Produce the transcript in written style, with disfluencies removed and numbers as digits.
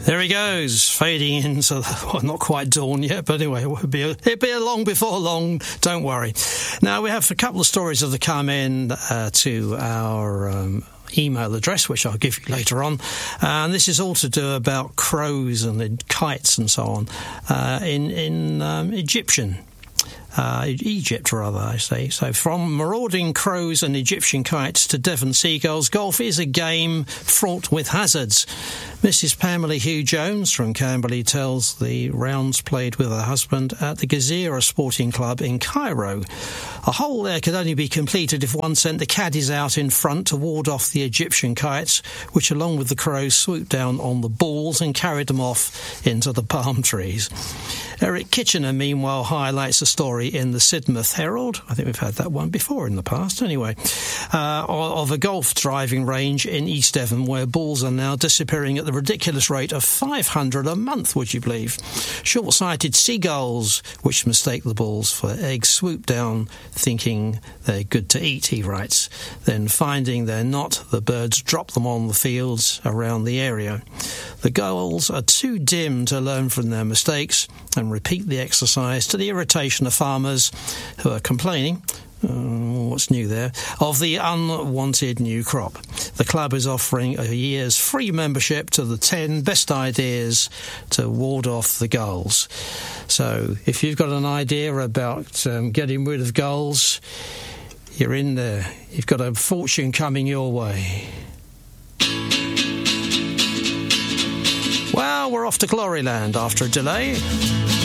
There he goes, fading into, well, not quite dawn yet, but anyway, it'll be a long before long, don't worry. Now, we have a couple of stories that have come in to our email address, which I'll give you later on. And this is all to do about crows and kites and so on in Egyptian. Egypt, rather, I say. So from marauding crows and Egyptian kites to Devon seagulls, golf is a game fraught with hazards. Mrs. Pamela Hugh-Jones from Camberley tells the rounds played with her husband at the Gezira Sporting Club in Cairo. A hole there could only be completed if one sent the caddies out in front to ward off the Egyptian kites, which along with the crows swooped down on the balls and carried them off into the palm trees. Eric Kitchener, meanwhile, highlights a story in the Sidmouth Herald, I think we've had that one before in the past anyway, of a golf driving range in East Devon where balls are now disappearing at the ridiculous rate of 500 a month, would you believe? Short-sighted seagulls, which mistake the balls for eggs, swoop down thinking they're good to eat, he writes. Then finding they're not, the birds drop them on the fields around the area. The gulls are too dim to learn from their mistakes and repeat the exercise to the irritation of farmers who are complaining, what's new there, of the unwanted new crop. The club is offering a year's free membership to the 10 best ideas to ward off the gulls. So if you've got an idea about getting rid of gulls, you're in there. You've got a fortune coming your way. Well, we're off to Gloryland after a delay.